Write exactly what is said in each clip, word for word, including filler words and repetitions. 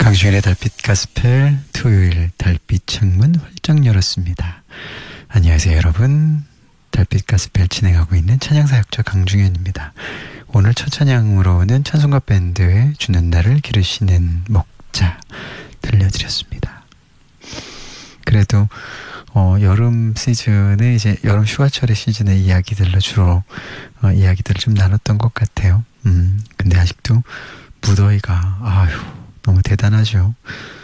강주현의 달빛 가스펠 토요일 달빛 창문 활짝 열었습니다. 안녕하세요 여러분. 달빛 가스펠 진행하고 있는 찬양사역자 강중현입니다. 오늘 첫 찬양으로는 찬송가 밴드의 주는 날을 기르시는 목자 들려드렸습니다. 그래도 어, 여름 시즌에 이제 여름 휴가철의 시즌의 이야기들로 주로 어, 이야기들을 좀 나눴던 것 같아요. 음, 근데 아직도 무더위가 아휴 너무 대단하죠.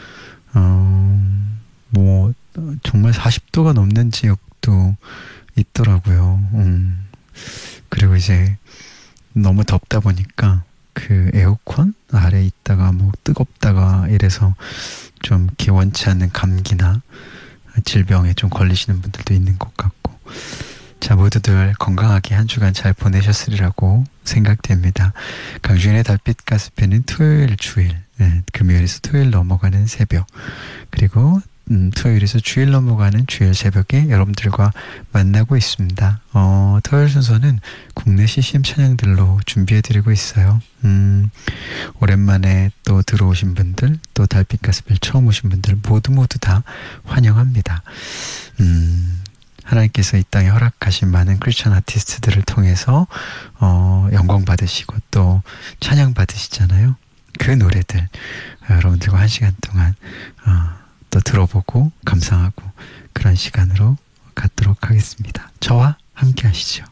어, 뭐 정말 사십 도가 넘는 지역도 있더라고요. 음, 그리고 이제 너무 덥다 보니까 그 에어컨 아래 있다가 뭐 뜨겁다가 이래서 좀 기원치 않는 감기나 질병에 좀 걸리시는 분들도 있는 것 같고, 자 모두들 건강하게 한 주간 잘 보내셨으리라고 생각됩니다. 강주현의 달빛 가스펠은 토요일 주일, 네, 금요일에서 토요일 넘어가는 새벽, 그리고 음, 토요일에서 주일 넘어가는 주일 새벽에 여러분들과 만나고 있습니다. 어, 토요일 순서는 국내 씨씨엠 찬양들로 준비해드리고 있어요. 음, 오랜만에 또 들어오신 분들, 또 달빛 가스펠 처음 오신 분들 모두 모두 다 환영합니다. 음, 하나님께서 이 땅에 허락하신 많은 크리스천 아티스트들을 통해서 어, 영광 받으시고 또 찬양 받으시잖아요. 그 노래들 여러분들과 한 시간 동안 어, 또 들어보고 감상하고 그런 시간으로 갖도록 하겠습니다. 저와 함께 하시죠.